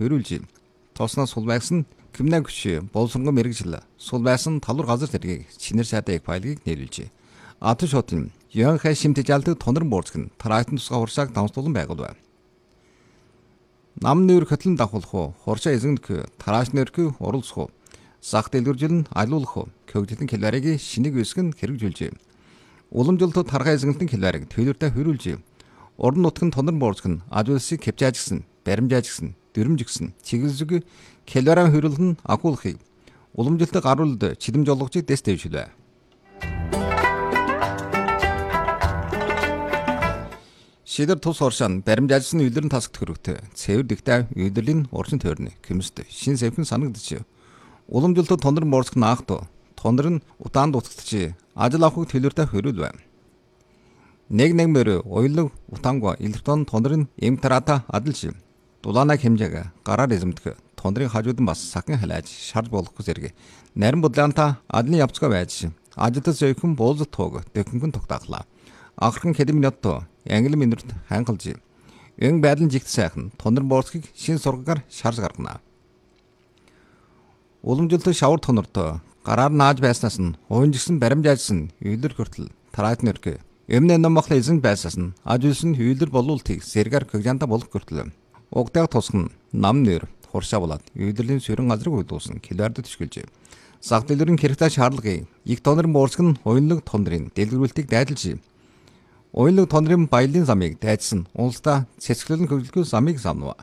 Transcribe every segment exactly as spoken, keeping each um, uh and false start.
хөрүүлж тосноо сул байгсан кимнэ күш болсонгон мэрэгжил сул байсан талуур газар зэргийг чинэр сайтай файлыг нийлүүлжээ. Ат шотын Янхай шимтэж алдаг тонор буурцг нь тараатын тусгай хуршааг давмсуулан байгуулв. Нам нэр хөтлөн давхуулах уу, хуршаа эзэнх тарааш нэрх уралцах уу, сах дэлгэржил нь алуулах уу, көгжлөн хэлварыг шинийг үсгэн хэрэгжүүлжээ. Уламжлалт тархай эзэнхтэн хэлварыг төлөвтэй хөрүүлжээ. Орон нутгийн тонор буурцг нь ажуулсыг кепжаажгсан, баримжаажгсан, дөрөмжгсэн, чиглэлзэг хэлвараа хөрүүлэн агуулахыг уламжлалт гаруулд чидэмж олгожийг дэс дэвшилвэ. Шидэр тус хоршаан баримжаажсан үйлдэрн тасагт хөрөгтэй цэвэр дэгтэй үйлдэрлийн урчин тойрны кэмст шин сэвхэн санагдчих. Уламжлалт тонор буурцг наахт тонор нь утаанд утгадчих ажил авахыг төлөвтэй хөрүүлвэ. Нэг нэг мөр уйлог утаангаа электron тонор нь эм тарата адилж дулаанаа хэмжээг гараар эзэмдэх тонорын хажуудан бас сахан халааж шарж болох зэрэг нарийн бодлоонта адлын явцгаа байж ажилтан зөөхөн буулз тоог дэхэнхэн тогтааглаа. Ахрхан хэдэн минут англи минут хангалж эн байдлын жигт сайхан тонор буурцгийг шин сургагаар шарж гаргана. Уламжлалт шавар тонортой гараар нааж байснаас нь уунжигсэн баримжаажсан үйлдэр хүртэл тараат нэрхэ эмнэ номхол эзэн байсаас нь ажуулсан үйлдэр болуултыг сэргээр көгжанта болох хүртэл угтайг тусган нам нэр хуршаа болоод үйлдэрлийн сүрэн газрыг үйлдүүлсэн килоардд төшгөлжээ. Сах дэлгэрийн хэрэгтэй шаардлагыг их тонор буурцг нь уянлаг тонорын дэлгэрүүлтийг дайдалж уянлаг тонорын баялын замыг дайдсан улсдаа цэцгэлэн хөгжлөхөө замыг самнав.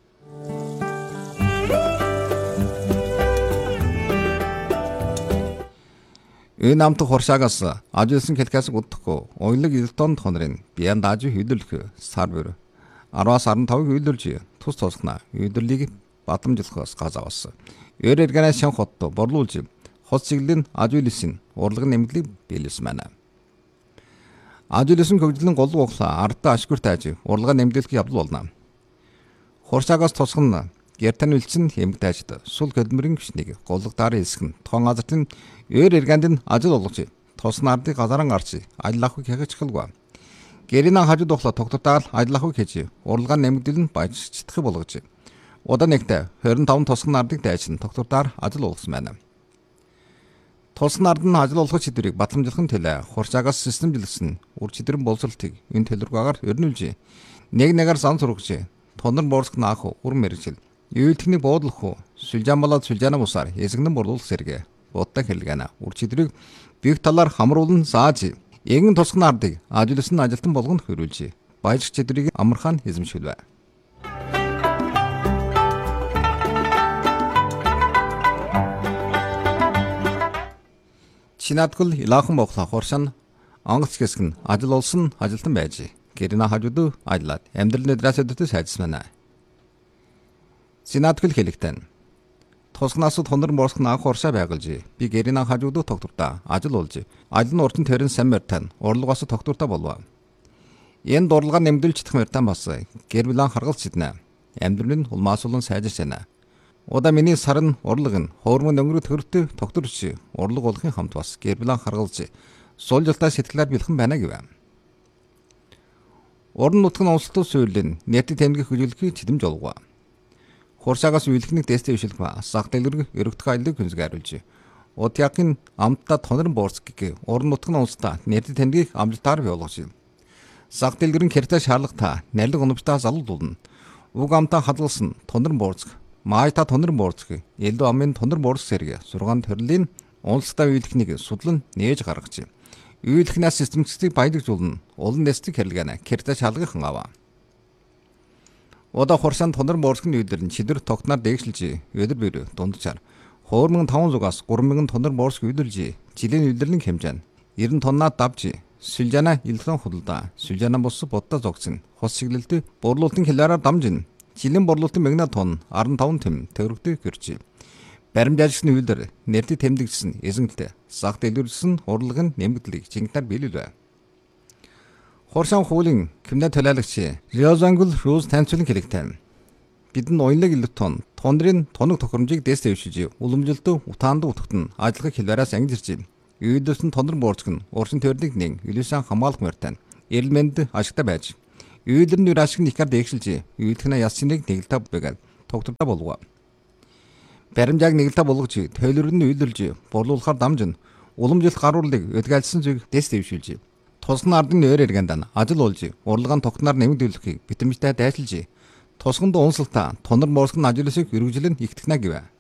Энэ амт хуршаагаас ажуулсан хэлкээс удахгүй уянлаг электron тонорын биян дааж хүйдүүлэх сарвер араас арван тавыг хүйдүүлж тус тусгана хүйдэрлийг батламжлахаас газавсан. Өр эргэнэ шан хотто борлуулж хот чиглэлийн ажуулсан урлагын нэмгэлийг биелүүлсэн байна. Ажуулсан хөгжлийн гол углаа ардаа ашгүр тааж урлагаа нэмгэлэх явдал болно. Хуршаагаас тусгана гертан үлдсэн хэмг таажд сул хөдөлмөрийн гүшнийг голлогдаар хэлсгэн тоон газартын өр эргэнд нь ажил олгож тусна ардыг газаран гарч ажил авахыг хягачхалгүй. Гэрийн хажууд ухлаа тогтвотаал ажил авахыг хийж урлагаа нэмэгдэл нь баяжчихдах болгож удаа нэгтээ хорин таван тусган ардыг дайчин тогтвотаар ажил олгосон байна. Тусган ард нь ажил олгох шийдвэрийг батламжлахын төлөө хурцаагаас системжилсэн үр чидрэн боловсролтыг энэ төлөвлөгөөгөөр өрнүүлж нэг нэгээр зан сургаж тонор буурцг наах үр мэрэгжил үйлдэхний буудлах уу сүлжаан болоод сүлжаана бусаар эзэгнэн борлуулах зэрэг будаа хэлгэнэ үр чидрийг бих талаар хамруулан зааж эгэн тусган ардыг ажуулсан ажилтан болгонд хөрүүлж баяжх чидрийг амархан эзэмшүүлвэ. Чинаадгул илаахан боглоо хуршаан онгоц хэсэг нь ажил олсон ажилтан байж гэрнэ хажууд ажиллаад амьдрал нэдрээс өдөртөө сайжсан байна. Чинаадгул хэлэгтэн тусгнаас тонор буурцг наах хуршаа байгуулж би гэрнэ хажууд тогтвортой ажил олж ажил нь уртын төрийн сан мөртэн урлагаас тогтвортой болов. Энэ дурлагаа нэмдүүлж чадах мөртэн бас гэр бүлэн харгалж сиднэ. Амьдрал нь улмаасуулан сайжирч байна. Удаа миний сарн урлаг нь хоормон өнгөрөд төрөлтөй тогтворч урлаг болохын хамт бас гэр бүлэн харгалж сул жилтаа сэтгэлээр бэлхэн байна гэв. Орон нутгийн онцлог суурилын нийт тэмдэг хөдөлгөөний чидэмж олгоо. Хуршаагаас үйлхнийг дэс дэвшилх ба сах дэлгэрэг өргөдөх аялыг хүнсгээрүүлж удаагийн амтта тонор буурцг гэх орон нутгийн онцлог нийт тэмдгийг амжилтаар явуулж сах дэлгэрэн хэрэгтэй шаардлагатай нарийн оновчтой залуулна. Уг амтаа хадгалсан тонор буурцг Маята тонор буурцг элдв амын тонор буурцг зэрэг сургаан төрлийн онцлогтой үйлдэхнийг судлан нээж гаргаж үйлдэхнээс системчлийг баялагжуулна улан дэстийг хэрэглэнэ хэрэгтэй шалгах аваа. Удаа хуршаан тонор буурцгийн үйлдэр нь шидэр тогтноор дээгшилж өдөр бүр дунджаар two thousand five hundred-аас three thousand тонор буурцг үйлдэлж жилийн үйлдвэрлэлийн хэмжээ нь ninety тоннаа давж сүлжаана электron худалдаа сүлжаана бус буддаа зогцсон хос чиглэлд борлуулалтын хэлээрээр дамжин жилийн борлуулалтын мегнатон ninety-five тэм төгрөгтэй гэрч баримжаажсан үйлдэр нэртэд тэмдэгдсэн эзэнгэлтэй сах дэлгэрүүлсэн урлагын нэмэгдлийг жинхэнээр биелүүлвэ. Хуршаан хуулийн криминал төлөөлөгч Риозангул Рус танцуулан хэлэгтэй. Бидэнд уянлаг электron тондрын тоног тохиромжийг дэс дэвшиж уламжлалт утаанд утгад нь ажиллахыг хэлбэрээс ангижирч үйлдвэрсэн тонор буурцг нь уршин төрөлийг нэг илүүсэн хамгаалах мөртэн элемент ашигтай байж үйлдвэрний ашиг нь ихэр дээгшилж үйлдэхнээ яс чинийг тэгэлтэй бэгээд тогтвортой болов. Баримжааг нэгэлдэ болгож, тойлорны үйлдвэрлэж, борлуулахаар дамжин уламжлалт гаруулыг өдгөөлсөн зүг дэс дэвшүүлж, тусган ардын нойр эргэнд ажил болж, урлагаан тогтноор нэмэгдүүлэхийг битэмжтэй дайсалж, тусганд унсалтаа тонор морскын ажлыг үргэлжлэн ихтгэнэ гэв.